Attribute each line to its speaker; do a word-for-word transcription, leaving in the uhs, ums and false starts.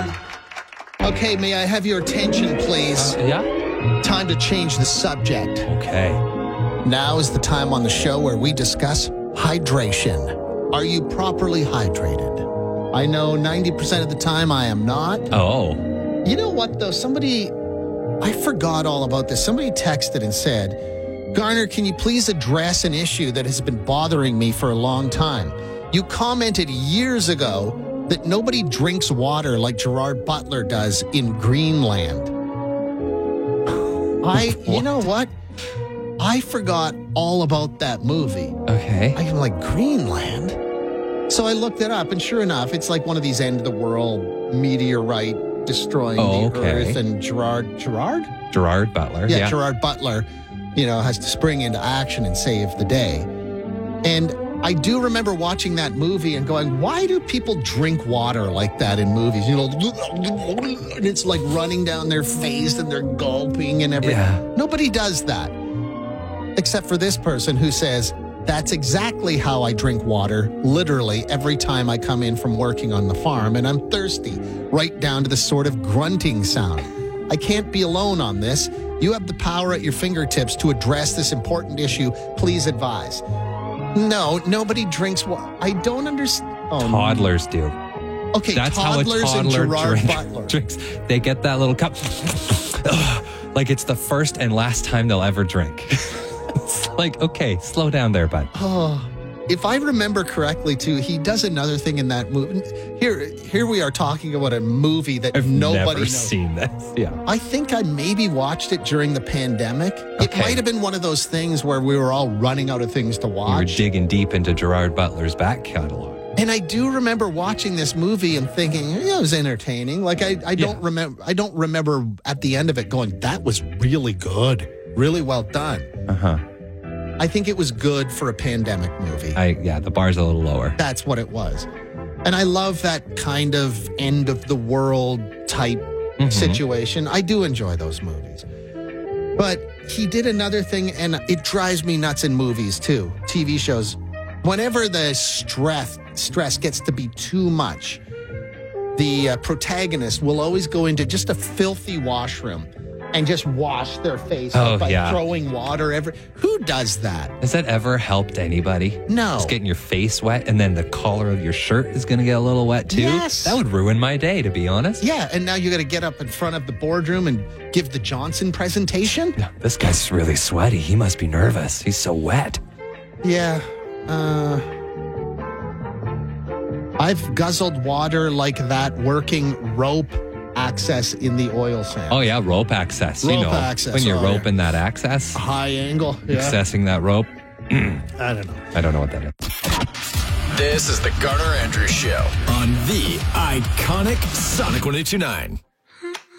Speaker 1: Um, okay, may I have your attention, please?
Speaker 2: Uh, yeah?
Speaker 1: Time to change the subject.
Speaker 2: Okay.
Speaker 1: Now is the time on the show where we discuss hydration. Are you properly hydrated? I know ninety percent of the time I am not.
Speaker 2: Oh.
Speaker 1: You know what, though? Somebody, I forgot all about this. Somebody texted and said, Garner, can you please address an issue that has been bothering me for a long time? You commented years ago that nobody drinks water like Gerard Butler does in Greenland. I, you know what? I forgot all about that movie.
Speaker 2: Okay.
Speaker 1: I'm like, Greenland? So I looked it up, and sure enough, it's like one of these end-of-the-world meteorite destroying
Speaker 2: Oh,
Speaker 1: the
Speaker 2: okay.
Speaker 1: Earth, and Gerard, Gerard?
Speaker 2: Gerard Butler.
Speaker 1: Yeah,
Speaker 2: Yeah.
Speaker 1: Gerard Butler, you know, has to spring into action and save the day. And I do remember watching that movie and going, why do people drink water like that in movies? You know, and it's like running down their face and they're gulping and everything.
Speaker 2: Yeah.
Speaker 1: Nobody does that. Except for this person who says, that's exactly how I drink water, literally every time I come in from working on the farm and I'm thirsty, right down to the sort of grunting sound. I can't be alone on this. You have the power at your fingertips to address this important issue. Please advise. No, nobody drinks water. I don't understand. Oh,
Speaker 2: Toddlers do.
Speaker 1: okay,
Speaker 2: That's
Speaker 1: toddlers
Speaker 2: how a
Speaker 1: and
Speaker 2: toddler
Speaker 1: Gerard
Speaker 2: drink,
Speaker 1: Butler.
Speaker 2: drinks. They get that little cup. Like it's the first and last time they'll ever drink. It's like, okay, slow down there, bud.
Speaker 1: Oh, if I remember correctly, too, he does another thing in that movie. Here, here we are talking about a movie that
Speaker 2: I've
Speaker 1: nobody
Speaker 2: never
Speaker 1: knows.
Speaker 2: seen this. Yeah.
Speaker 1: I think I maybe watched it during the pandemic. It
Speaker 2: Okay.
Speaker 1: might have been one of those things where we were all running out of things to
Speaker 2: You were
Speaker 1: watch.
Speaker 2: digging deep into Gerard Butler's back catalog.
Speaker 1: And I do remember watching this movie and thinking, yeah, it was entertaining. Like I, I don't
Speaker 2: Yeah.
Speaker 1: remember. I don't remember at the end of it going, that was really good, really well done.
Speaker 2: Uh huh.
Speaker 1: I think it was good for a pandemic movie.
Speaker 2: I yeah, the bar's a little lower.
Speaker 1: That's what it was. And I love that kind of end of the world type
Speaker 2: Mhm.
Speaker 1: situation. I do enjoy those movies. But he did another thing, and it drives me nuts in movies too, T V shows. Whenever the stress stress gets to be too much, the uh, protagonist will always go into just a filthy washroom and just wash their face
Speaker 2: Oh,
Speaker 1: by
Speaker 2: yeah.
Speaker 1: throwing water every. Who does that?
Speaker 2: Has that ever helped anybody?
Speaker 1: No.
Speaker 2: Just getting your face wet and then the collar of your shirt is going to get a little wet too?
Speaker 1: Yes.
Speaker 2: That would ruin my day, to be honest.
Speaker 1: Yeah, and now you got to get up in front of the boardroom and give the Johnson presentation?
Speaker 2: This guy's really sweaty. He must be nervous. He's so wet.
Speaker 1: Yeah. Uh, I've guzzled water like that working rope access in the oil sand.
Speaker 2: Oh, yeah, rope access. you
Speaker 1: Rope
Speaker 2: know,
Speaker 1: access,
Speaker 2: when you're
Speaker 1: oh, yeah.
Speaker 2: roping that access,
Speaker 1: High angle. Yeah.
Speaker 2: accessing that rope.
Speaker 1: I don't know.
Speaker 2: I don't know what that is.
Speaker 3: This is the Garner Andrews Show on the iconic Sonic one eighty-two point nine.